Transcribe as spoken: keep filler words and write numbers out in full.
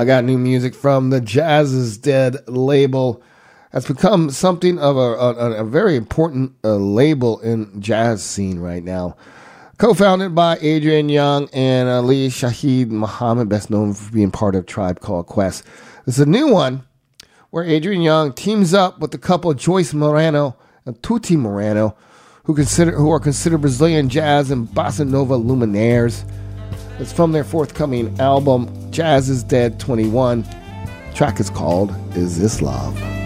I got new music from the Jazz is Dead label. That's become something of a, a, a very important uh, label in jazz scene right now. Co-founded by Adrian Young and Ali Shaheed Muhammad, best known for being part of Tribe Called Quest. This is a new one where Adrian Young teams up with the couple Joyce Moreno and Tutti Moreno, who consider who are considered Brazilian jazz and bossa nova luminaires. It's from their forthcoming album, Jazz is Dead twenty-one. The track is called Is This Love?